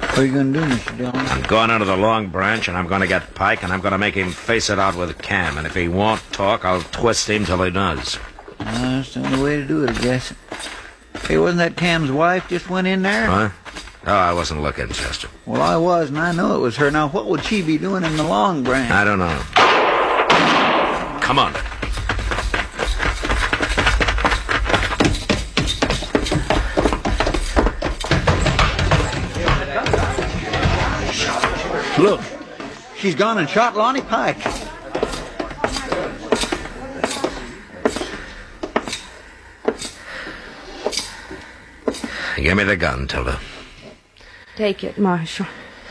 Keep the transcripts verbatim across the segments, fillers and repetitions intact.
What are you going to do, Mister Dillon? I'm going into the Long Branch, and I'm going to get Pike, and I'm going to make him face it out with Cam. And if he won't talk, I'll twist him till he does. Uh, that's the only way to do it, I guess. Hey, wasn't that Cam's wife just went in there? Huh? Oh, I wasn't looking, Chester. Well, I was, and I know it was her. Now, what would she be doing in the Long Branch? I don't know. Come on. Look, she's gone and shot Lonnie Pike. Give me the gun, Tilda. Take it, Marshal.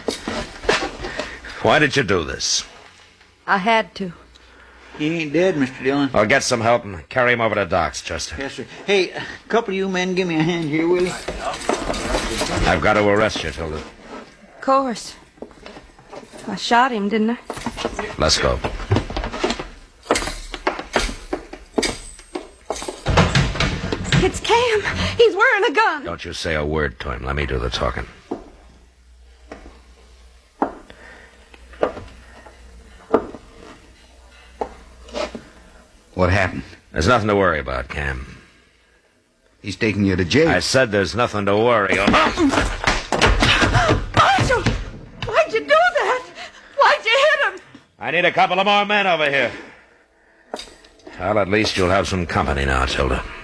Why did you do this? I had to. He ain't dead, Mister Dillon. I'll get some help and carry him over to Doc's, Chester. Yes, sir. Hey, a couple of you men give me a hand here, will you? I've got to arrest you, Tilda. Of course. I shot him, didn't I? Let's go. It's Cam. He's wearing a gun. Don't you say a word to him. Let me do the talking. What happened? There's nothing to worry about, Cam. He's taking you to jail. I said there's nothing to worry about. Marshal! Why'd you do that? Why'd you hit him? I need a couple of more men over here. Well, at least you'll have some company now, Tilda.